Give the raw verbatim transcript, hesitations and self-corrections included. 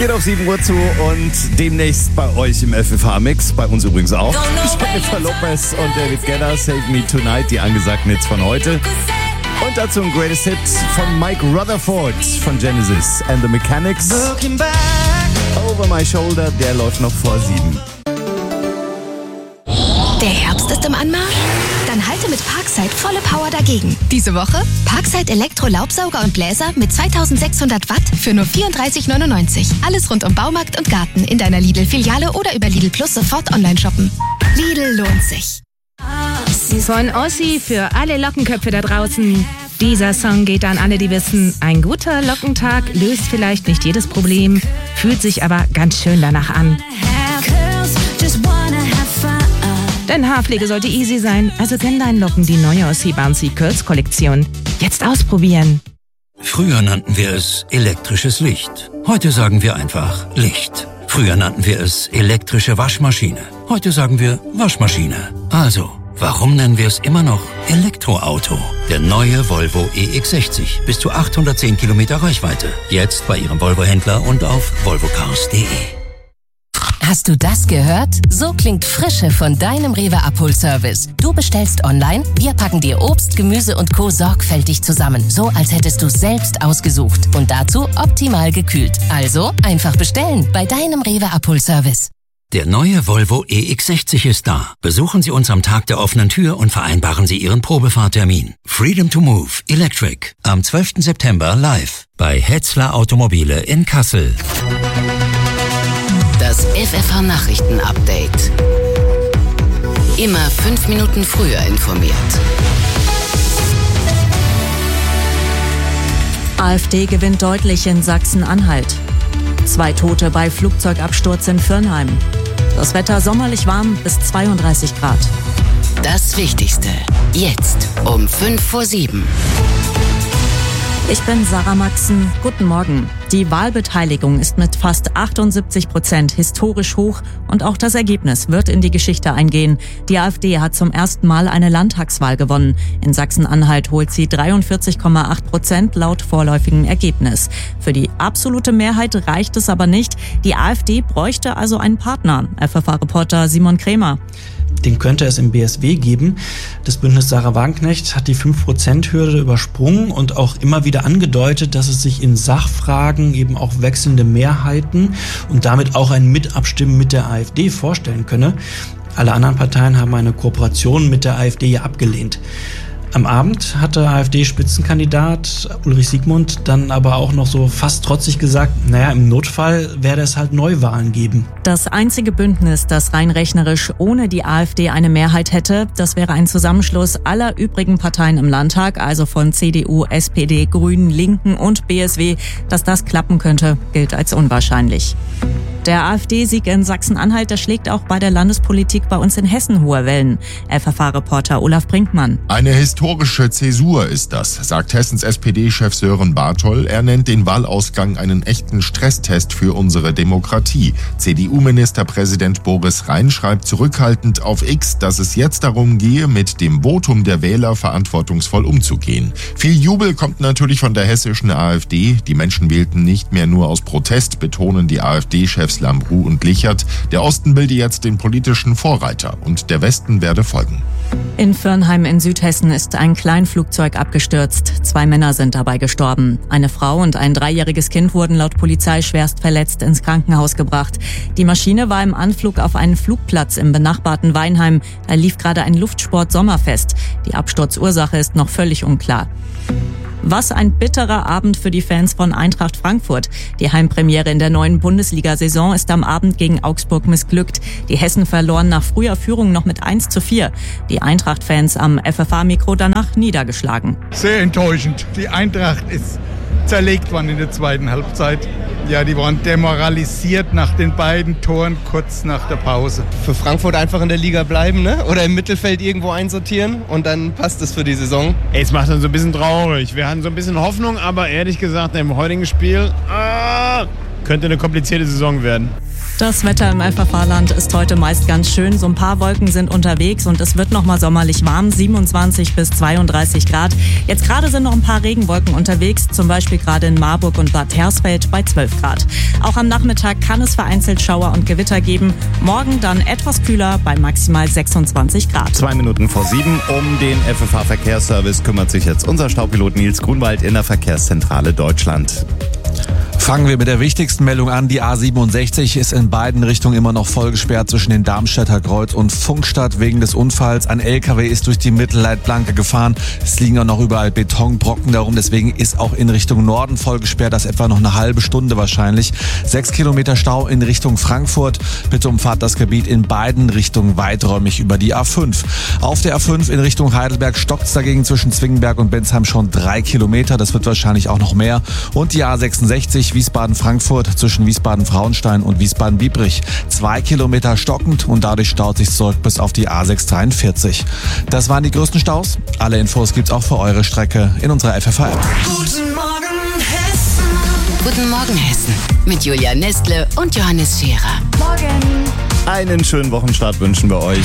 Geht auf sieben Uhr zu und demnächst bei euch im F F H-Mix, bei uns übrigens auch. Jennifer Lopez und David Guetta, Save Me Tonight, die angesagten Hits von heute. Und dazu ein Greatest Hit von Mike Rutherford von Genesis and the Mechanics. Over My Shoulder, der läuft noch vor sieben. Der Herbst ist im Anmarsch? Dann halte mit Parkside volle Power dagegen. Diese Woche Parkside Elektro-Laubsauger und Bläser mit zweitausendsechshundert Watt für nur vierunddreißig neunundneunzig. Alles rund um Baumarkt und Garten in deiner Lidl-Filiale oder über Lidl Plus sofort online shoppen. Lidl lohnt sich. Von Ossi für alle Lockenköpfe da draußen. Dieser Song geht an alle, die wissen, ein guter Lockentag löst vielleicht nicht jedes Problem, fühlt sich aber ganz schön danach an. Denn Haarpflege sollte easy sein, also gönn deinen Locken die neue Ossi Bouncy Curls Kollektion. Jetzt ausprobieren. Früher nannten wir es elektrisches Licht. Heute sagen wir einfach Licht. Früher nannten wir es elektrische Waschmaschine. Heute sagen wir Waschmaschine. Also, warum nennen wir es immer noch Elektroauto? Der neue Volvo E X sechzig. Bis zu achthundertzehn Kilometer Reichweite. Jetzt bei Ihrem Volvo-Händler und auf volvo cars punkt de. Hast du das gehört? So klingt Frische von deinem Rewe Abholservice. Du bestellst online, wir packen dir Obst, Gemüse und Co. sorgfältig zusammen. So, als hättest du es selbst ausgesucht. Und dazu optimal gekühlt. Also, einfach bestellen bei deinem Rewe Abholservice. Der neue Volvo E X sechzig ist da. Besuchen Sie uns am Tag der offenen Tür und vereinbaren Sie Ihren Probefahrtermin. Freedom to Move Electric. Am zwölften September live bei Hetzler Automobile in Kassel. Das F F H-Nachrichten-Update. Immer fünf Minuten früher informiert. AfD gewinnt deutlich in Sachsen-Anhalt. Zwei Tote bei Flugzeugabsturz in Firnheim. Das Wetter sommerlich warm bis zweiunddreißig Grad. Das Wichtigste. Jetzt um fünf vor sieben. Ich bin Sarah Maxen. Guten Morgen. Die Wahlbeteiligung ist mit fast achtundsiebzig Prozent historisch hoch und auch das Ergebnis wird in die Geschichte eingehen. Die AfD hat zum ersten Mal eine Landtagswahl gewonnen. In Sachsen-Anhalt holt sie dreiundvierzig Komma acht Prozent laut vorläufigem Ergebnis. Für die absolute Mehrheit reicht es aber nicht. Die AfD bräuchte also einen Partner. F F H-Reporter Simon Krämer. Den könnte es im B S W geben. Das Bündnis Sarah Wagenknecht hat die fünf Prozent Hürde übersprungen und auch immer wieder angedeutet, dass es sich in Sachfragen eben auch wechselnde Mehrheiten und damit auch ein Mitabstimmen mit der AfD vorstellen könne. Alle anderen Parteien haben eine Kooperation mit der AfD ja abgelehnt. Am Abend hatte AfD-Spitzenkandidat Ulrich Siegmund dann aber auch noch so fast trotzig gesagt, naja, im Notfall werde es halt Neuwahlen geben. Das einzige Bündnis, das rein rechnerisch ohne die AfD eine Mehrheit hätte, das wäre ein Zusammenschluss aller übrigen Parteien im Landtag, also von C D U, S P D, Grünen, Linken und B S W. Dass das klappen könnte, gilt als unwahrscheinlich. Der AfD-Sieg in Sachsen-Anhalt, der schlägt auch bei der Landespolitik bei uns in Hessen hohe Wellen. F F H-Reporter Olaf Brinkmann. Eine historische Zäsur ist das, sagt Hessens S P D-Chef Sören Bartol. Er nennt den Wahlausgang einen echten Stresstest für unsere Demokratie. C D U-Ministerpräsident Boris Rhein schreibt zurückhaltend auf X, dass es jetzt darum gehe, mit dem Votum der Wähler verantwortungsvoll umzugehen. Viel Jubel kommt natürlich von der hessischen AfD. Die Menschen wählten nicht mehr nur aus Protest, betonen die AfD-Chefs Lambrou und Lichert. Der Osten bilde jetzt den politischen Vorreiter und der Westen werde folgen. In Firnheim in Südhessen ist ein Kleinflugzeug abgestürzt. Zwei Männer sind dabei gestorben. Eine Frau und ein dreijähriges Kind wurden laut Polizei schwerst verletzt ins Krankenhaus gebracht. Die Maschine war im Anflug auf einen Flugplatz im benachbarten Weinheim. Da lief gerade ein Luftsport-Sommerfest. Die Absturzursache ist noch völlig unklar. Was ein bitterer Abend für die Fans von Eintracht Frankfurt. Die Heimpremiere in der neuen Bundesliga-Saison ist am Abend gegen Augsburg missglückt. Die Hessen verloren nach früher Führung noch mit eins zu vier. Die Eintracht-Fans am F F H-Mikro danach niedergeschlagen. Sehr enttäuschend. Die Eintracht ist zerlegt worden in der zweiten Halbzeit. Ja, die waren demoralisiert nach den beiden Toren kurz nach der Pause. Für Frankfurt einfach in der Liga bleiben, ne? Oder im Mittelfeld irgendwo einsortieren und dann passt es für die Saison. Es macht dann so ein bisschen traurig. Wir hatten so ein bisschen Hoffnung, aber ehrlich gesagt, im heutigen Spiel ah, könnte eine komplizierte Saison werden. Das Wetter im F F H-Land ist heute meist ganz schön. So ein paar Wolken sind unterwegs und es wird nochmal sommerlich warm, siebenundzwanzig bis zweiunddreißig Grad. Jetzt gerade sind noch ein paar Regenwolken unterwegs, zum Beispiel gerade in Marburg und Bad Hersfeld bei zwölf Grad. Auch am Nachmittag kann es vereinzelt Schauer und Gewitter geben. Morgen dann etwas kühler bei maximal sechsundzwanzig Grad. Zwei Minuten vor sieben. Um den F F H-Verkehrsservice kümmert sich jetzt unser Staupilot Nils Grunwald in der Verkehrszentrale Deutschland. Fangen wir mit der wichtigsten Meldung an. Die A siebenundsechzig ist in beiden Richtungen immer noch voll gesperrt zwischen den Darmstädter Kreuz und Funkstadt wegen des Unfalls. Ein L K W ist durch die Mittelleitplanke gefahren. Es liegen auch noch überall Betonbrocken darum. Deswegen ist auch in Richtung Norden voll gesperrt. Das etwa noch eine halbe Stunde wahrscheinlich. Sechs Kilometer Stau in Richtung Frankfurt. Bitte umfahrt das Gebiet in beiden Richtungen weiträumig über die A fünf. Auf der A fünf in Richtung Heidelberg stockt es dagegen zwischen Zwingenberg und Bensheim schon drei Kilometer. Das wird wahrscheinlich auch noch mehr. Und die A sechsundsechzig Wiesbaden-Frankfurt zwischen Wiesbaden-Frauenstein und Wiesbaden-Biebrich. Zwei Kilometer stockend und dadurch staut sich zurück bis auf die A sechs dreiundvierzig. Das waren die größten Staus. Alle Infos gibt's auch für eure Strecke in unserer F F H-App. Guten Morgen Hessen. Guten Morgen Hessen. Mit Julia Nestle und Johannes Scherer. Morgen. Einen schönen Wochenstart wünschen wir euch.